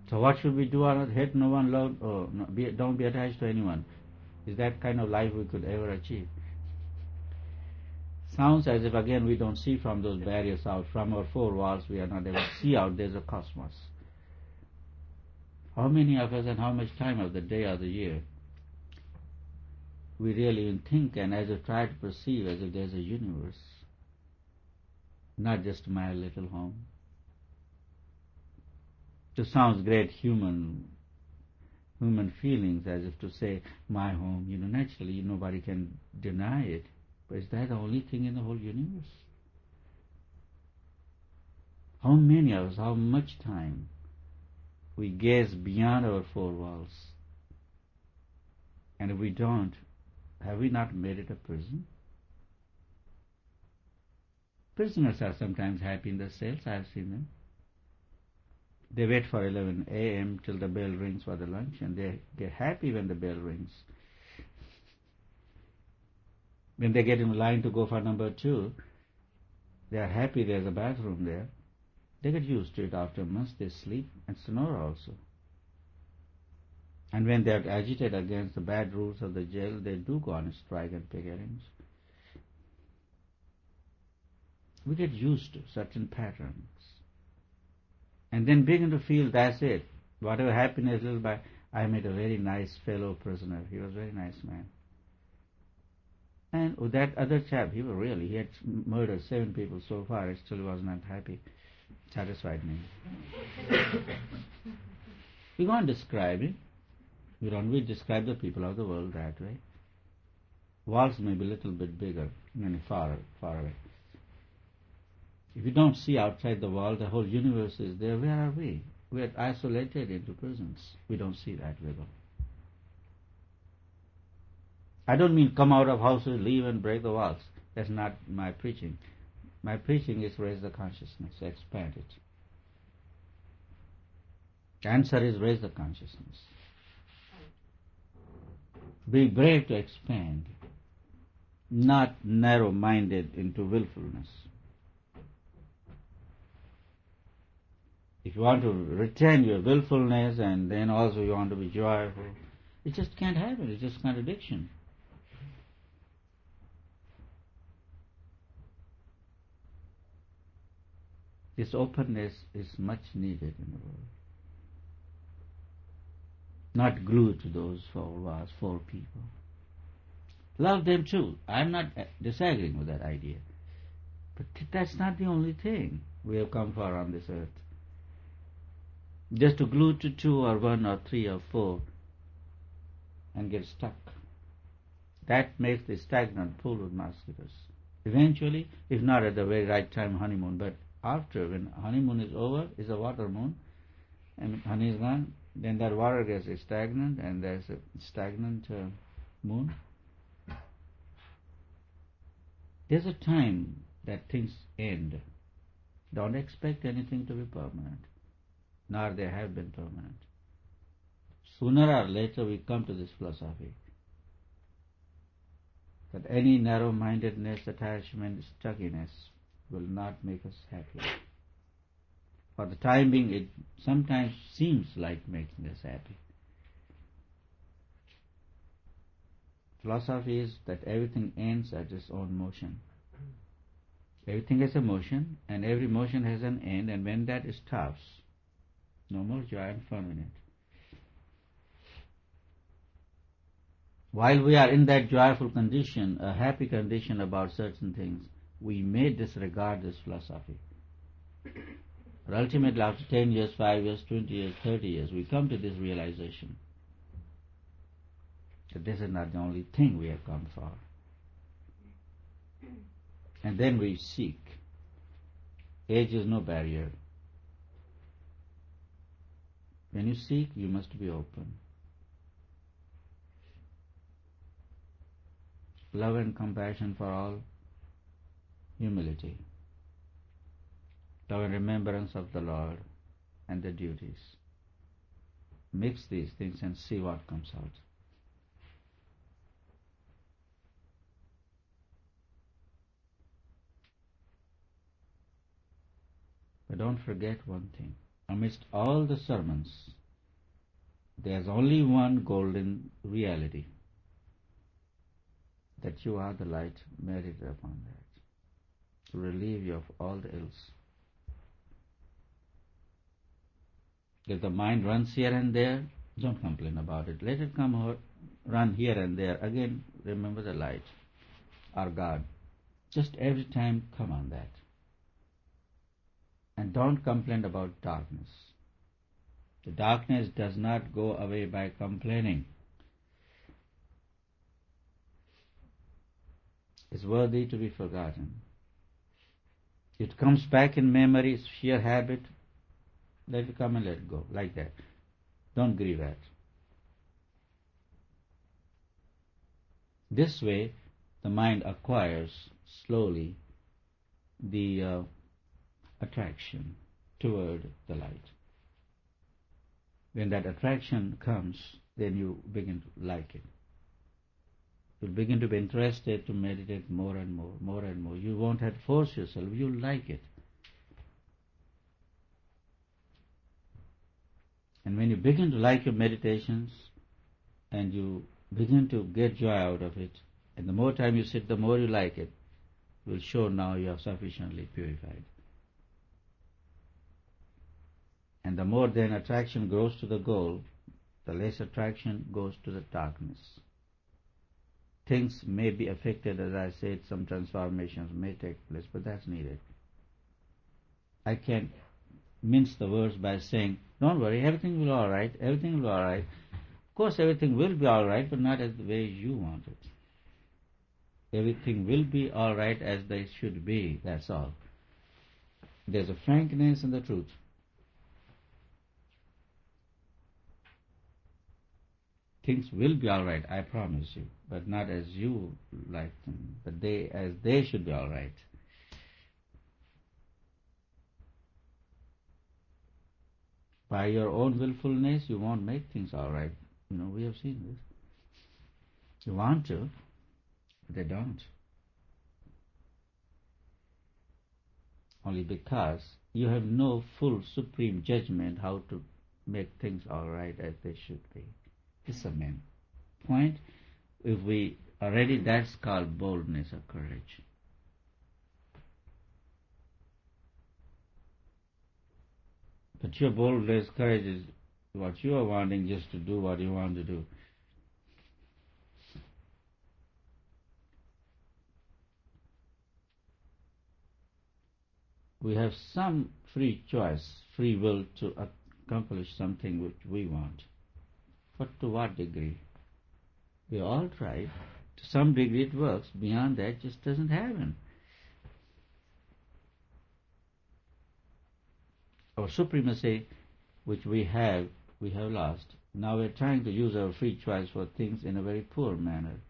So what should we do on earth? Hate no one, love, no, don't be attached to anyone. Is that kind of life we could ever achieve? Sounds as if again we don't see from those barriers out. From our four walls we are not able to see out. There's a cosmos. How many of us and how much time of the day or the year we really even think and as if try to perceive as if there's a universe, not just my little home. It sounds great human feelings, as if to say my home. Naturally nobody can deny it. But is that the only thing in the whole universe? How many of us, how much time we gaze beyond our four walls? And if we don't, have we not made it a prison? Prisoners are sometimes happy in the cells. I have seen them. They wait for 11 a.m. till the bell rings for the lunch, and they get happy when the bell rings. When they get in line to go for number 2, they are happy there's a bathroom there. They get used to it. After months they sleep and snore also. And when they are agitated against the bad rules of the jail, they do go on a strike and pick errands. We get used to certain patterns. And then begin to feel that's it. Whatever happiness little by, I met a very nice fellow prisoner. He was a very nice man. And with that other chap, he had murdered 7 people so far. I still was not happy. Satisfied me. We can't describe it. We describe the people of the world that way. Walls may be a little bit bigger, far away. If you don't see outside the wall, the whole universe is there. Where are we? We are isolated into prisons. We don't see that river. I don't mean come out of houses, leave and break the walls. That's not my preaching. My preaching is raise the consciousness, expand it. The answer is raise the consciousness. Be brave to expand, not narrow-minded into willfulness. If you want to retain your willfulness and then also you want to be joyful, it just can't happen. It's just contradiction. This openness is much needed in the world. Not glued to those four people. Love them too. I'm not disagreeing with that idea. But that's not the only thing we have come for on this earth. Just to glue to 2 or 1 or 3 or 4 and get stuck. That makes the stagnant pool with mosquitoes. Eventually, if not at the very right time, honeymoon, but after, when honeymoon is over, is a water moon, and honey is gone, then that water gets stagnant, and there's a stagnant moon. There's a time that things end. Don't expect anything to be permanent, nor they have been permanent. Sooner or later we come to this philosophy that any narrow-mindedness, attachment, stuckiness will not make us happy. For the time being, it sometimes seems like making us happy. Philosophy is that everything ends at its own motion. Everything has a motion, and every motion has an end, and when that stops, no more joy and fun in it. While we are in that joyful condition, a happy condition about certain things, we may disregard this philosophy. But ultimately, after 10 years, 5 years, 20 years, 30 years, we come to this realization that this is not the only thing we have come for. And then we seek. Age is no barrier. When you seek, you must be open. Love and compassion for all, humility, love and remembrance of the Lord and the duties. Mix these things and see what comes out. But don't forget one thing. Amidst all the sermons There's only one golden reality, that you are the light. Meditate upon that, to relieve you of all the ills. If the mind runs here and there, don't complain about it. Let it come run here and there. Again, remember the light, our God. Just every time come on that. And don't complain about darkness. The darkness does not go away by complaining. It's worthy to be forgotten. It comes back in memory, it's sheer habit. Let it come and let it go, like that. Don't grieve at. This way, the mind acquires slowly the attraction toward the light. When that attraction comes, then you begin to like it. You'll begin to be interested to meditate more and more, more and more. You won't have to force yourself, you'll like it. And when you begin to like your meditations, and you begin to get joy out of it, and the more time you sit, the more you like it, you will show now you are sufficiently purified. And the more then attraction grows to the goal, the less attraction goes to the darkness. Things may be affected, as I said, some transformations may take place, but that's needed. I can't mince the words by saying, don't worry, everything will be all right, everything will be all right. Of course, everything will be all right, but not as the way you want it. Everything will be all right as they should be, that's all. There's a frankness in the truth. Things will be all right, I promise you, but not as you like them, but as they should be all right. By your own willfulness, you won't make things all right. We have seen this. You want to, but they don't. Only because you have no full supreme judgment how to make things all right as they should be. This is the main point. If we are ready, that's called boldness or courage. But your boldness, courage is what you are wanting, just to do what you want to do. We have some free choice, free will to accomplish something which we want. But to what degree? We all try. To some degree it works. Beyond that, it just doesn't happen. Our supremacy, which we have lost. Now we're trying to use our free choice for things in a very poor manner.